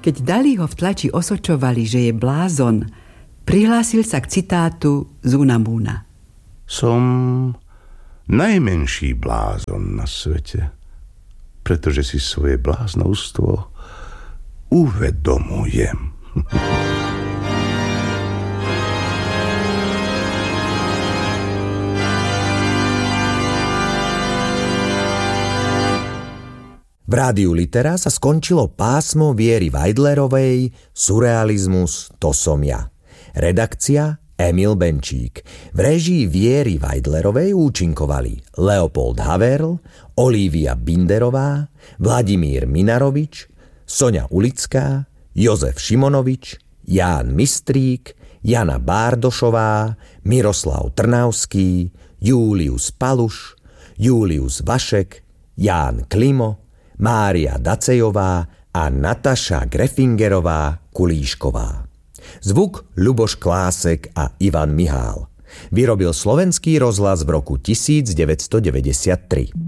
Keď Dalího v tlači osočovali, že je blázon, prihlásil sa k citátu z Unamúna. Som najmenší blázon na svete, pretože si svoje bláznovstvo uvedomujem. V Rádiu Litera sa skončilo pásmo Viery Vajdlerovej Surrealizmus, to som ja. Redakcia Emil Benčík. V réžii Viery Vajdlerovej účinkovali Leopold Haverl, Olivia Binderová, Vladimír Minarovič, Soňa Ulická, Jozef Šimonovič, Ján Mistrík, Jana Bárdošová, Miroslav Trnavský, Július Paluš, Július Vašek, Ján Klimo, Mária Dacejová a Nataša Grefingerová Kulíšková. Zvuk Ľuboš Klásek a Ivan Mihál. Vyrobil Slovenský rozhlas v roku 1993.